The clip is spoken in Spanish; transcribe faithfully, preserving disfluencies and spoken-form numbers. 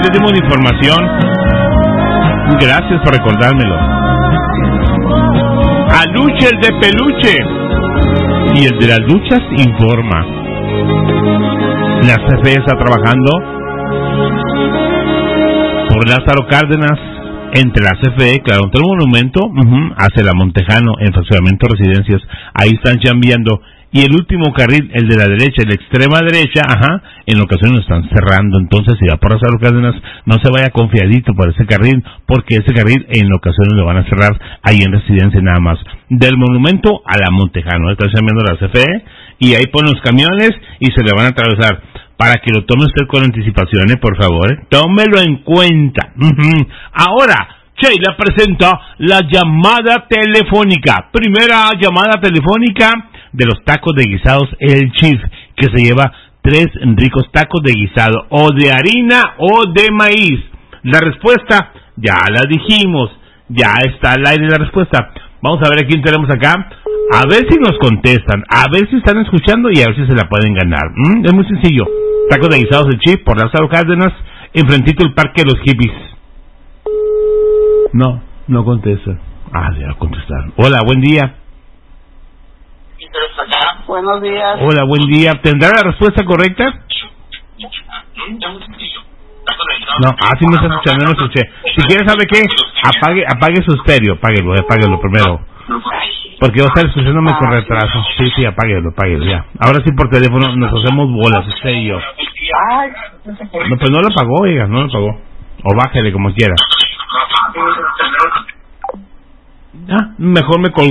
te dimos información. Gracias por recordármelo. Aluche, el de peluche. Y el de las luchas informa. La C F E está trabajando por Lázaro Cárdenas, entre la C F E, claro, entre el monumento, uh-huh, hacia la Montejano, en fraccionamiento residencias, ahí están chambeando. Y el último carril, el de la derecha, la extrema derecha, ajá, en ocasiones lo están cerrando. Entonces, si va por Lázaro Cárdenas, no se vaya confiadito por ese carril, porque ese carril en ocasiones lo van a cerrar ahí en residencia nada más. Del monumento a la Montejano, está chambeando la C F E, y ahí ponen los camiones y se le van a atravesar. Para que lo tome usted con anticipación, ¿eh? Por favor, ¿eh? Tómelo en cuenta. Uh-huh. Ahora, Sheila presenta la llamada telefónica. Primera llamada telefónica de los tacos de guisados El Chief, que se lleva tres ricos tacos de guisado, o de harina o de maíz. La respuesta, ya la dijimos, ya está al aire la respuesta. Vamos a ver a quién tenemos acá. A ver si nos contestan, a ver si están escuchando y a ver si se la pueden ganar. ¿Mm? Es muy sencillo. Tacos de guisados El Chief por Lázaro Cárdenas, enfrentito el Parque de los Hippies. No, no contesta. Ah, ya va a contestar. Hola, buen día. Buenos días. Hola, buen día. ¿Tendrá la respuesta correcta? No, ah, sí me está escuchando, no escuché. Si quiere, ¿sabe qué? Apague, apague su estéreo, apáguelo, apáguelo primero. Porque va a estar escuchándome con retraso. Sí, sí, apáguelo, apáguelo, ya. Ahora sí por teléfono nos hacemos bolas, usted y yo. No, pues no lo apagó, oiga, no lo apagó. O bájele como quiera. Ah, mejor me colgó.